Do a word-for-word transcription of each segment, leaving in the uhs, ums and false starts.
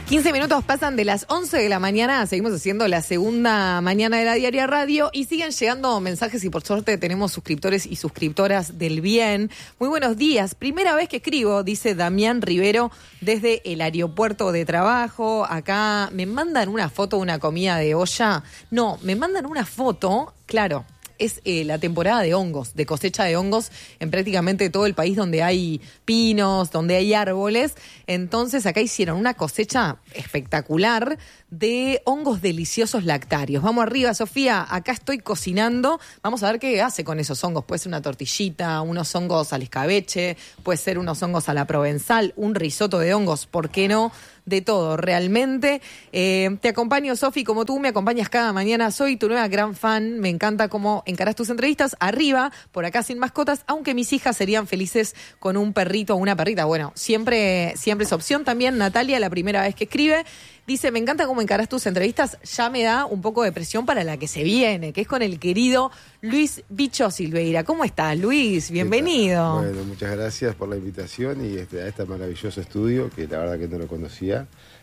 quince minutos pasan de las once de la mañana, seguimos haciendo la segunda mañana de la Diaria Radio y siguen llegando mensajes y por suerte tenemos suscriptores y suscriptoras del bien. Muy buenos días, primera vez que escribo, dice Damián Rivero desde el aeropuerto de trabajo. Acá me mandan una foto de una comida de olla. No, me mandan una foto, claro. Es eh, la temporada de hongos, de cosecha de hongos en prácticamente todo el país donde hay pinos, donde hay árboles. Entonces acá hicieron una cosecha espectacular de hongos deliciosos lactarios. Vamos arriba, Sofía, acá estoy cocinando. Vamos a ver qué hace con esos hongos. Puede ser una tortillita, unos hongos al escabeche, puede ser unos hongos a la provenzal, un risotto de hongos, ¿por qué no? De todo, realmente. Eh, te acompaño, Sofi, como tú me acompañas cada mañana. Soy tu nueva gran fan. Me encanta cómo encarás tus entrevistas. Arriba, por acá sin mascotas, aunque mis hijas serían felices con un perrito o una perrita. Bueno, siempre, siempre es opción. También Natalia, la primera vez que escribe, dice, me encanta cómo encarás tus entrevistas. Ya me da un poco de presión para la que se viene, que es con el querido Luis Bicho Silveira. ¿Cómo estás, Luis? Bienvenido. Bueno, muchas gracias por la invitación y este, a este maravilloso estudio, que la verdad que no lo conocía.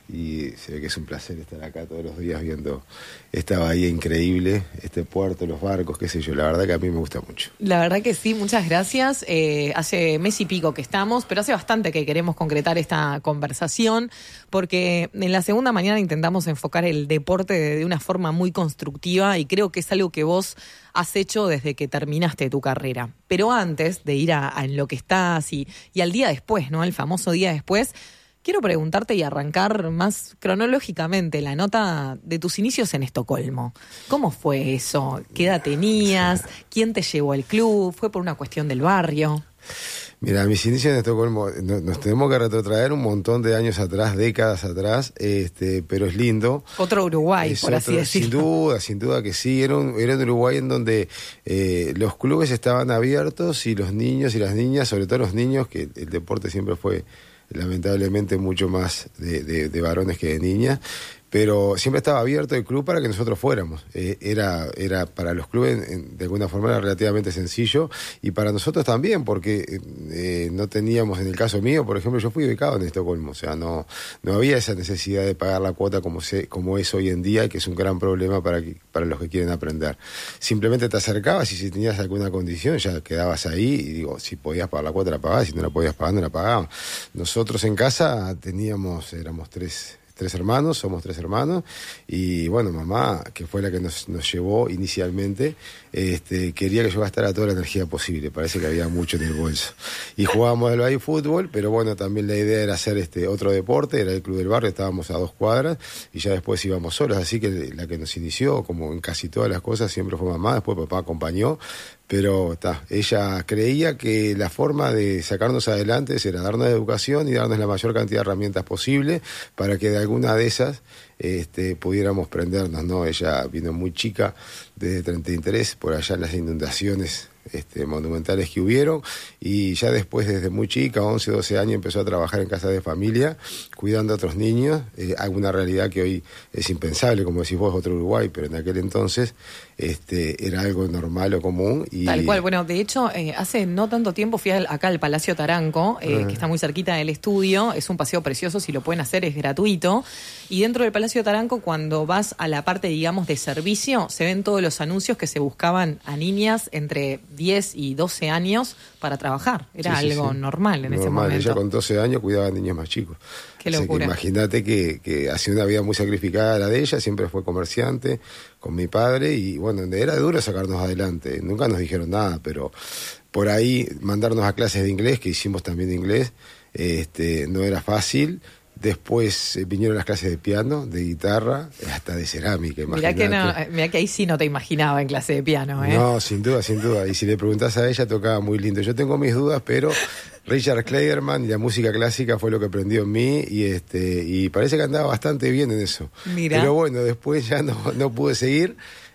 Y se ve que es un placer estar acá todos los días viendo esta bahía increíble, este puerto, los barcos, qué sé yo. La verdad que a mí me gusta mucho. La verdad que sí, muchas gracias. Eh, hace mes y pico que estamos, pero hace bastante que queremos concretar esta conversación, porque en la segunda mañana intentamos enfocar el deporte de, de una forma muy constructiva y creo que es algo que vos has hecho desde que terminaste tu carrera. Pero antes de ir a, a en lo que estás y, y al día después, ¿no? El famoso día después, quiero preguntarte y arrancar más cronológicamente la nota de tus inicios en Estocolmo. ¿Cómo fue eso? ¿Qué edad tenías? ¿Quién te llevó al club? ¿Fue por una cuestión del barrio? Mira, mis inicios en Estocolmo, nos tenemos que retrotraer un montón de años atrás, décadas atrás, este, pero es lindo. Otro Uruguay, es por así otro, decirlo. Sin duda, sin duda que sí. Era un, era un Uruguay en donde eh, los clubes estaban abiertos y los niños y las niñas, sobre todo los niños, que el deporte siempre fue lamentablemente mucho más de, de, de varones que de niñas, pero siempre estaba abierto el club para que nosotros fuéramos. Eh, era, era para los clubes, en, de alguna forma, era relativamente sencillo, y para nosotros también, porque eh, no teníamos, en el caso mío, por ejemplo, yo fui becado en Estocolmo, o sea, no, no había esa necesidad de pagar la cuota como, se, como es hoy en día, que es un gran problema para, que, para los que quieren aprender. Simplemente te acercabas y si tenías alguna condición ya quedabas ahí, y digo, si podías pagar la cuota la pagabas, si no la podías pagar no la pagabas. Nosotros en casa teníamos, éramos tres... tres hermanos, somos tres hermanos, y bueno, mamá, que fue la que nos, nos llevó inicialmente, este, quería que yo gastara toda la energía posible, parece que había mucho en el bolso. Y jugábamos al fútbol, pero bueno, también la idea era hacer este otro deporte, era el club del barrio, estábamos a dos cuadras, y ya después íbamos solos, así que la que nos inició, como en casi todas las cosas, siempre fue mamá, después papá acompañó, pero ta, ella creía que la forma de sacarnos adelante era darnos educación y darnos la mayor cantidad de herramientas posible para que de alguna de esas este, pudiéramos prendernos, ¿no? Ella vino muy chica, desde treinta y tres, por allá en las inundaciones este, monumentales que hubieron, y ya después, desde muy chica, once, doce años, empezó a trabajar en casa de familia, cuidando a otros niños, eh, alguna realidad que hoy es impensable, como decís vos, otro Uruguay, pero en aquel entonces este, era algo normal o común. Y... Tal cual, bueno, de hecho, eh, hace no tanto tiempo fui al, acá al Palacio Taranco, eh, uh-huh. que está muy cerquita del estudio, es un paseo precioso, si lo pueden hacer es gratuito, y dentro del Palacio Taranco, cuando vas a la parte, digamos, de servicio, se ven todos los anuncios que se buscaban a niñas entre diez y doce años para trabajar. Era sí, sí, algo sí. normal en normal. ese momento. Ella con doce años cuidaba a niños más chicos. Qué locura. Imagínate que, que hacía una vida muy sacrificada la de ella, siempre fue comerciante con mi padre y bueno, era duro sacarnos adelante. Nunca nos dijeron nada, pero por ahí mandarnos a clases de inglés, que hicimos también de inglés, este, no era fácil. Después eh, vinieron las clases de piano, de guitarra, hasta de cerámica, imagínate. Mirá que, no, mirá que ahí sí no te imaginaba en clase de piano, ¿eh? No, sin duda, sin duda. Y si le preguntás a ella, tocaba muy lindo. Yo tengo mis dudas, pero Richard Kleiderman y la música clásica fue lo que prendió en mí y este y parece que andaba bastante bien en eso. Mirá. Pero bueno, después ya no, no pude seguir.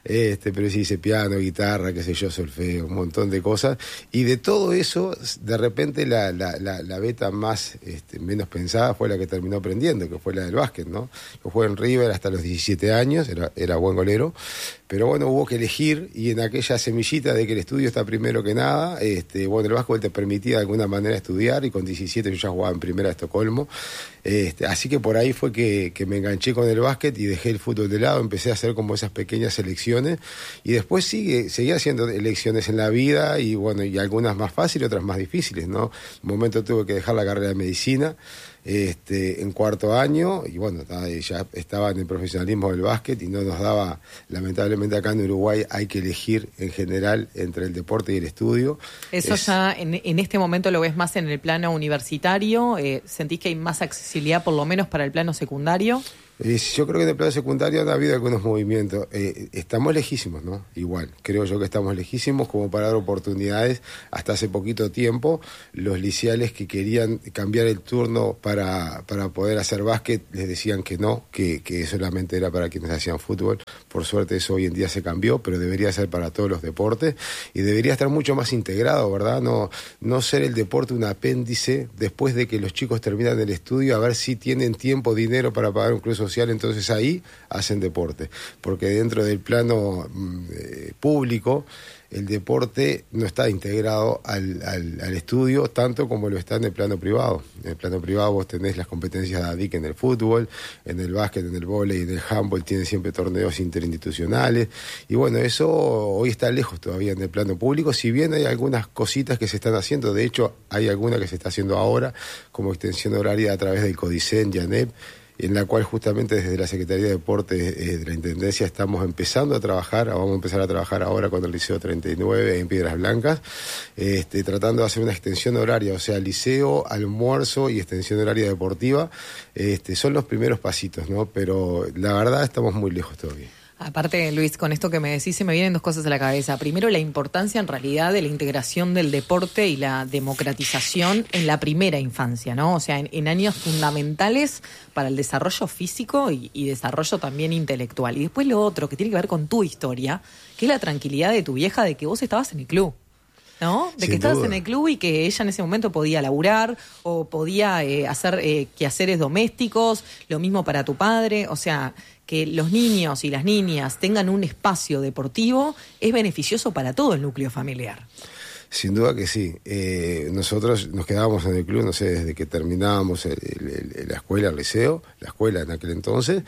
este, pero sí hice piano, guitarra, qué sé yo, solfeo, un montón de cosas. Y de todo eso, de repente la, la, la, la beta más este, menos pensada fue la que terminó aprendiendo, que fue la del básquet, ¿no? Yo jugué en River hasta los diecisiete años, era, era buen golero, pero bueno, hubo que elegir, y en aquella semillita de que el estudio está primero que nada, este, bueno, el básquet te permitía de alguna manera estudiar, y con diecisiete yo ya jugaba en Primera de Estocolmo, este, así que por ahí fue que, que me enganché con el básquet y dejé el fútbol de lado, empecé a hacer como esas pequeñas selecciones, y después sigue, seguía haciendo elecciones en la vida, y bueno, y algunas más fáciles, otras más difíciles, ¿no? Un momento tuve que dejar la carrera de medicina, Este, en cuarto año, y bueno, ya estaba en el profesionalismo del básquet y no nos daba, lamentablemente acá en Uruguay hay que elegir en general entre el deporte y el estudio. Eso es, ya en, en este momento lo ves más en el plano universitario, eh, ¿sentís que hay más accesibilidad por lo menos para el plano secundario? Eh, yo creo que en el plano secundario han habido algunos movimientos. Eh, estamos lejísimos, ¿no? Igual, creo yo que estamos lejísimos como para dar oportunidades. Hasta hace poquito tiempo, los liceales que querían cambiar el turno para, para poder hacer básquet, les decían que no, que, que solamente era para quienes hacían fútbol. Por suerte eso hoy en día se cambió, pero debería ser para todos los deportes y debería estar mucho más integrado, ¿verdad? No, no ser el deporte un apéndice después de que los chicos terminan el estudio, a ver si tienen tiempo, dinero para pagar un club social, entonces ahí hacen deporte, porque dentro del plano eh, público el deporte no está integrado al, al, al estudio tanto como lo está en el plano privado. En el plano privado vos tenés las competencias de A D I C en el fútbol, en el básquet, en el vóley, en el handball, tienen siempre torneos interinstitucionales, y bueno, eso hoy está lejos todavía en el plano público, si bien hay algunas cositas que se están haciendo, de hecho hay alguna que se está haciendo ahora, como extensión horaria a través del CODICEN y ANEP, en la cual justamente desde la Secretaría de Deportes eh, de la Intendencia estamos empezando a trabajar, vamos a empezar a trabajar ahora con el Liceo treinta y nueve en Piedras Blancas, este, tratando de hacer una extensión horaria, o sea, liceo, almuerzo y extensión horaria deportiva, este, son los primeros pasitos, ¿no? Pero la verdad estamos muy lejos todavía. Aparte, Luis, con esto que me decís se me vienen dos cosas a la cabeza. Primero, la importancia en realidad de la integración del deporte y la democratización en la primera infancia, ¿no? O sea, en, en años fundamentales para el desarrollo físico y, y desarrollo también intelectual. Y después lo otro, que tiene que ver con tu historia, que es la tranquilidad de tu vieja de que vos estabas en el club, ¿no? De Sin que estabas duda. en el club y que ella en ese momento podía laburar o podía eh, hacer eh, quehaceres domésticos, lo mismo para tu padre, o sea, que los niños y las niñas tengan un espacio deportivo es beneficioso para todo el núcleo familiar. Sin duda que sí. Eh, nosotros nos quedábamos en el club, no sé, desde que terminábamos el, el, el, la escuela, el liceo, la escuela en aquel entonces,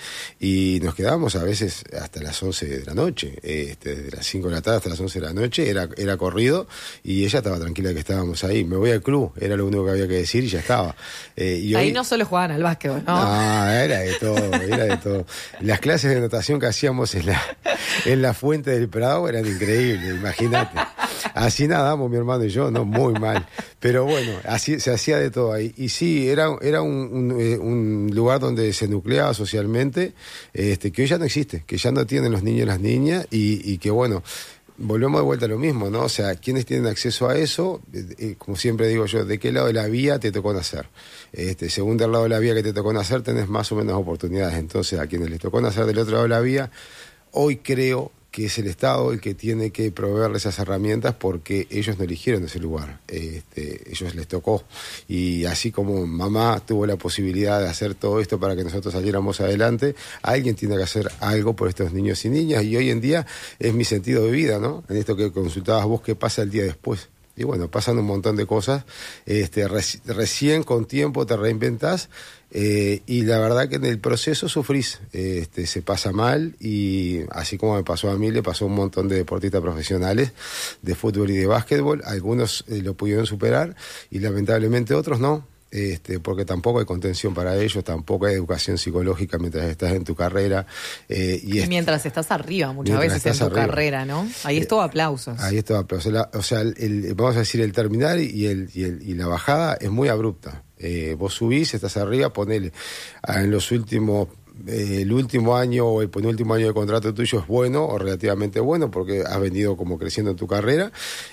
y nos quedábamos a veces hasta las once de la noche, este, desde las cinco de la tarde hasta las once de la noche, era, era corrido, y ella estaba tranquila que estábamos ahí. Me voy al club, era lo único que había que decir y ya estaba. Eh, y ahí hoy, no solo jugaban al básquetbol, ¿no? No, era de todo, era de todo. Las clases de natación que hacíamos en la, en la Fuente del Prado eran increíbles, imagínate. Así nadamos mi hermano y yo, no, muy mal. Pero bueno, así se hacía de todo ahí. Y sí, era, era un, un, un lugar donde se nucleaba socialmente, este, que hoy ya no existe, que ya no tienen los niños y las niñas, y, y que bueno, volvemos de vuelta a lo mismo, ¿no? O sea, quienes tienen acceso a eso, eh, como siempre digo yo, ¿de qué lado de la vía te tocó nacer? Este, según del lado de la vía que te tocó nacer, tenés más o menos oportunidades. Entonces, a quienes les tocó nacer del otro lado de la vía, hoy creo que es el Estado el que tiene que proveerle esas herramientas porque ellos no eligieron ese lugar, este, ellos les tocó, y así como mamá tuvo la posibilidad de hacer todo esto para que nosotros saliéramos adelante, alguien tiene que hacer algo por estos niños y niñas, y hoy en día es mi sentido de vida, ¿no? En esto que consultabas vos, ¿qué pasa el día después? Y bueno, pasan un montón de cosas, este, reci- recién con tiempo te reinventás, eh, y la verdad que en el proceso sufrís, eh, este, se pasa mal, y así como me pasó a mí, le pasó a un montón de deportistas profesionales de fútbol y de básquetbol, algunos eh, lo pudieron superar y lamentablemente otros no. Este, porque tampoco hay contención para ellos, tampoco hay educación psicológica mientras estás en tu carrera. Eh, y, Y es, mientras estás arriba, muchas mientras veces en tu estás arriba. carrera, ¿no? Ahí es todo aplausos. Ahí es todo aplausos. La- O sea, el, el- vamos a decir, el terminar y, el, y, el, y la bajada es muy abrupta. Eh, vos subís, estás arriba, ponele, ah, en los últimos... Eh, el último año o el penúltimo año de contrato tuyo es bueno o relativamente bueno porque has venido como creciendo en tu carrera,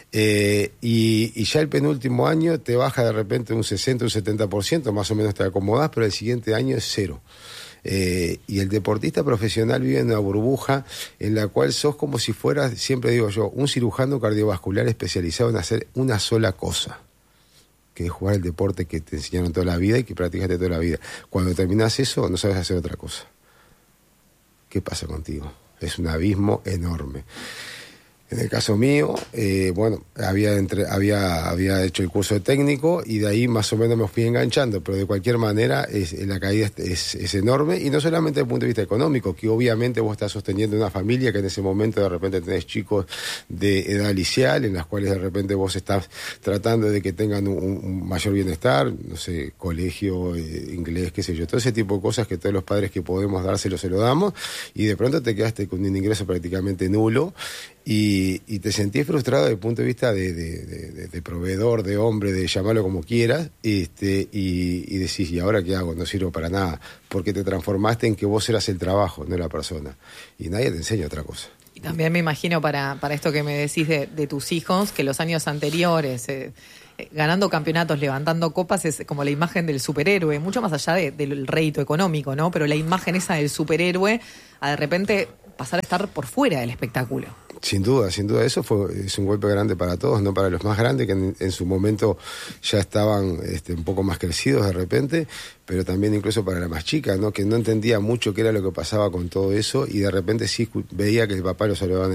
eh, y, y ya el penúltimo año te baja de repente un sesenta, un setenta por ciento, más o menos te acomodás, pero el siguiente año es cero. Eh, y el deportista profesional vive en una burbuja en la cual sos como si fueras, siempre digo yo, un cirujano cardiovascular especializado en hacer una sola cosa, que es jugar el deporte que te enseñaron toda la vida y que practicaste toda la vida. Cuando terminás eso, no sabes hacer otra cosa. ¿Qué pasa contigo? Es un abismo enorme. En el caso mío, eh, bueno, había, entre, había, había hecho el curso de técnico y de ahí más o menos me fui enganchando, pero de cualquier manera es, la caída es, es, es enorme, y no solamente desde el punto de vista económico, que obviamente vos estás sosteniendo una familia que en ese momento de repente tenés chicos de edad liceal, en las cuales de repente vos estás tratando de que tengan un, un mayor bienestar, no sé, colegio, eh, inglés, qué sé yo, todo ese tipo de cosas que todos los padres que podemos dárselo se lo damos, y de pronto te quedaste con un ingreso prácticamente nulo. Y, y te sentís frustrado desde el punto de vista de, de, de, de proveedor, de hombre, de llamarlo como quieras, este, y, y decís, ¿y ahora qué hago? No sirvo para nada, porque te transformaste en que vos eras el trabajo, no la persona, y nadie te enseña otra cosa. Y también me imagino para, para esto que me decís de, de tus hijos, que los años anteriores, eh, eh, ganando campeonatos, levantando copas, es como la imagen del superhéroe, mucho más allá de, del rédito económico, ¿no? Pero la imagen esa del superhéroe, a de repente pasar a estar por fuera del espectáculo. Sin duda, sin duda, eso fue es un golpe grande para todos, no para los más grandes, que en, en su momento ya estaban este, un poco más crecidos de repente, pero también incluso para la más chica, ¿no? Que no entendía mucho qué era lo que pasaba con todo eso, y de repente sí veía que el papá lo saludaba